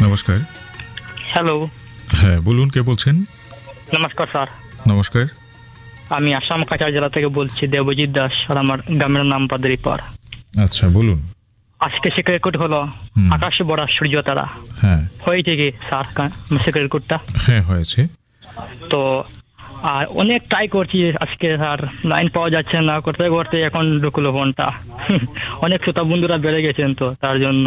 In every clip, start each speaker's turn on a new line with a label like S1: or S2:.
S1: নমস্কার।
S2: হ্যালো।
S1: হ্যাঁ, বলুন, কে বলছেন?
S2: নমস্কার স্যার।
S1: নমস্কার।
S2: আমি আসাম কাছাড় জেলা থেকে বলছি, দেবজিৎ দাস, আর আমার গ্রামের নাম পাদারিপাড়।
S1: আচ্ছা, বলুন।
S2: আজকে শিকার রেকর্ড হলো আকাশ বড়া সূর্য তারা।
S1: হ্যাঁ
S2: হয়েছে কি স্যার শিকার রেকর্ডটা?
S1: হ্যাঁ, হয়েছে।
S2: তো আর অনেক ট্রাই করছি আজকে স্যার, লাইন পাওয়া যাচ্ছে না, করতে করতে এখন ঢুকলো ফোনটা। অনেক শ্রোতা বন্ধুরা বেড়ে গেছেন তো তার জন্য।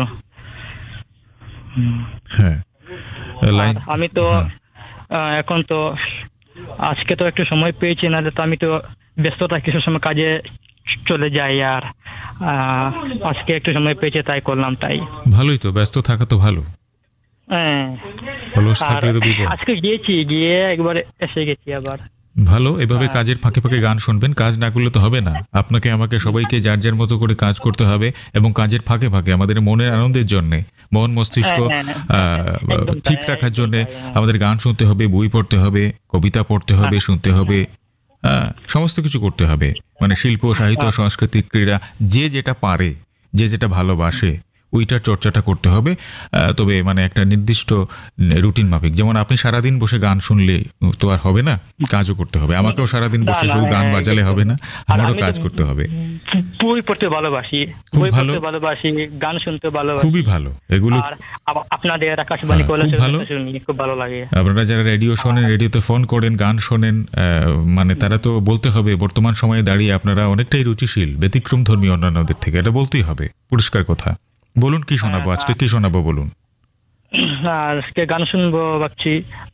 S1: হ্যাঁ, লাইন।
S2: আমি তো এখন তো আজকে তো একটু সময় পেয়েছি, না তো আমি তো ব্যস্ততা কিছু সময় কাজে চলে যাই, আর আজকে একটু সময় পেয়েছি তাই করলাম। তাই
S1: ভালোই তো, ব্যস্ত থাকা তো ভালো।
S2: হ্যাঁ,
S1: অলস
S2: আর
S1: থাকলে তো বিপদ।
S2: আজকে গিয়ে একবার এসে গেছি আবার।
S1: ভালো, এভাবে কাজের ফাঁকে ফাঁকে গান শুনবেন। কাজ না করলে তো হবে না, আপনাকে আমাকে সবাইকে যার যার মতো করে কাজ করতে হবে, এবং কাজের ফাঁকে ফাঁকে আমাদের মনের আনন্দের জন্য, মন মস্তিষ্ক ঠিক রাখার জন্য আমাদের গান শুনতে হবে, বই পড়তে হবে, কবিতা পড়তে হবে, শুনতে হবে, সমস্ত কিছু করতে হবে। মানে শিল্প, সাহিত্য, সংস্কৃতি, ক্রীড়া, যে যেটা পারে, যে যেটা ভালোবাসে, ওইটার চর্চাটা করতে হবে। তবে মানে একটা নির্দিষ্ট রুটিন মাফিক। যেমন আপনি সারাদিন বসে গান শুনলে তো আর হবে না, কাজও করতে হবে। আমাকেও সারাদিন বসে শুধু গান বাজালে হবে না, আমারও কাজ করতে হবে।
S2: বই পড়তে ভালোবাসি, বই পড়তে ভালোবাসি, গান শুনতে ভালোবাসি।
S1: খুবই ভালো এগুলো।
S2: আর আপনাদের আকাশবাণী শুনি, খুব ভালো লাগে।
S1: আপনারা যারা রেডিও শোনেন, রেডিওতে ফোন করেন, গান শোনেন, মানে তারা তো বলতে হবে বর্তমান সময়ে দাঁড়িয়ে আপনারা অনেকটাই রুচিশীল, ব্যতিক্রম ধর্মী অন্যান্যদের থেকে, এটা বলতেই হবে, পরিষ্কার কথা। বলুন, কি শোনাবো আজকে, কি শোনাবো বলুন।
S2: আজকে গান শুনবো ভাবছি,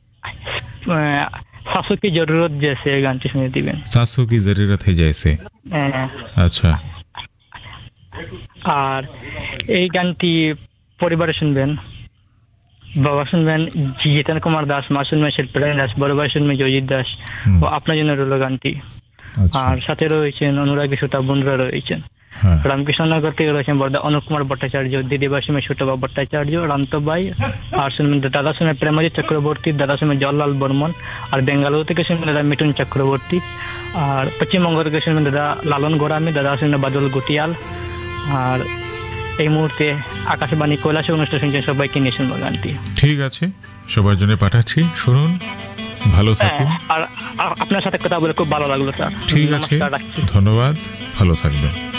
S2: সাসু কি জরুরত জেসে, গানটি শুনে দিবেন।
S1: সাসু কি জরুরত হে জেসে। আচ্ছা।
S2: আর এই গানটি পরিবারে শুনবেন। বাবা শুনবেন জিতেন কুমার দাস, মা শুনবেন শিল্পী দাস, বড় ভাই শুনবেন জয়জিৎ দাস। ও আপনার জন্য রইল গানটি। আর সাথে রয়েছেন অনুরাগী শ্রোতা বন্ধুরা রয়েছেন। রামকৃষ্ণনগর থেকে রয়েছেন অনুপ কুমার ভট্টাচার্য, দিদিবার শুনবেন ছোটবাবু ভট্টাচার্য, রান্ত ভাই। আর শুনবেন দাদা শুনবেন প্রেমজিৎ চক্রবর্তী, দাদা শুনবেন জওয়াহরলাল বর্মন। আর বেঙ্গালুরু থেকে শুনবেন দাদা মিঠুন চক্রবর্তী। আর পশ্চিমবঙ্গ থেকে শুনবেন দাদা লালন গোরামি, দাদা শুনবেন বাদল গুটিয়াল। আর এই মুহূর্তে আকাশবাণী কৈলাস অনুষ্ঠান শুনছেন, সবাইকে নিয়ে শুনবো গানটি।
S1: ঠিক আছে, সবার জন্য পাঠাচ্ছি, শুনুন, ভালো থাকুন।
S2: আর আপনার সাথে কথা বলে খুব ভালো লাগলো স্যার।
S1: ঠিক আছে, ধন্যবাদ, ভালো থাকবেন।